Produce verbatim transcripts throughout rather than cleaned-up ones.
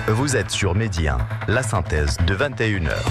Vous êtes sur Midi un, la synthèse de vingt et une heures.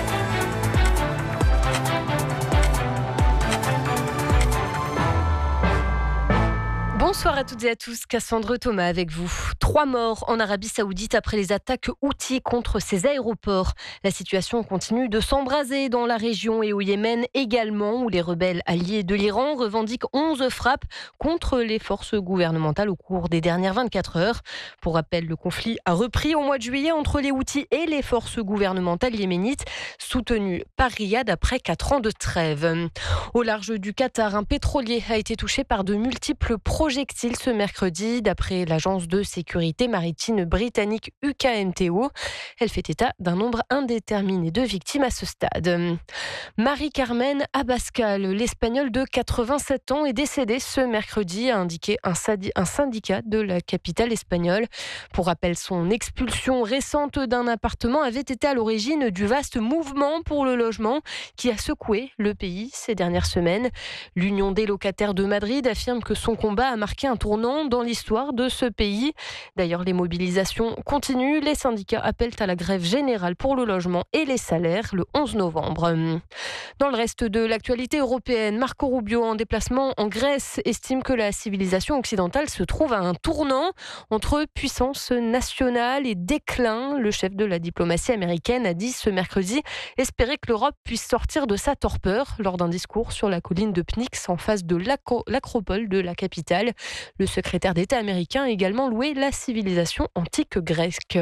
Bonsoir à toutes et à tous, Cassandre Thomas avec vous. Trois morts en Arabie Saoudite après les attaques Houthis contre ses aéroports. La situation continue de s'embraser dans la région et au Yémen également, où les rebelles alliés de l'Iran revendiquent onze frappes contre les forces gouvernementales au cours des dernières vingt-quatre heures. Pour rappel, le conflit a repris au mois de juillet entre les Houthis et les forces gouvernementales yéménites, soutenues par Riyad après quatre ans de trêve. Au large du Qatar, un pétrolier a été touché par de multiples projectiles ce mercredi, d'après l'agence de sécurité maritime britannique U K M T O. Elle fait état d'un nombre indéterminé de victimes à ce stade. Marie-Carmen Abascal, l'Espagnole de quatre-vingt-sept ans, est décédée ce mercredi, a indiqué un, sadi- un syndicat de la capitale espagnole. Pour rappel, son expulsion récente d'un appartement avait été à l'origine du vaste mouvement pour le logement qui a secoué le pays ces dernières semaines. L'Union des locataires de Madrid affirme que son combat a marqué un tournant dans l'histoire de ce pays. D'ailleurs, les mobilisations continuent. Les syndicats appellent à la grève générale pour le logement et les salaires le onze novembre. Dans le reste de l'actualité européenne, Marco Rubio, en déplacement en Grèce, estime que la civilisation occidentale se trouve à un tournant entre puissance nationale et déclin. Le chef de la diplomatie américaine a dit ce mercredi espérer que l'Europe puisse sortir de sa torpeur lors d'un discours sur la colline de Pnyx en face de l'acro- l'acropole de la capitale. Le secrétaire d'État américain a également loué la civilisation antique grecque.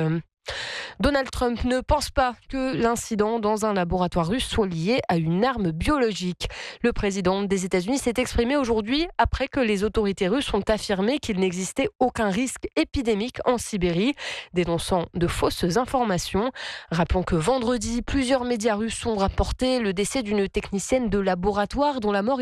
Donald Trump ne pense pas que l'incident dans un laboratoire russe soit lié à une arme biologique. Le président des États-Unis s'est exprimé aujourd'hui après que les autorités russes ont affirmé qu'il n'existait aucun risque épidémique en Sibérie, dénonçant de fausses informations. Rappelons que vendredi, plusieurs médias russes ont rapporté le décès d'une technicienne de laboratoire dont la mort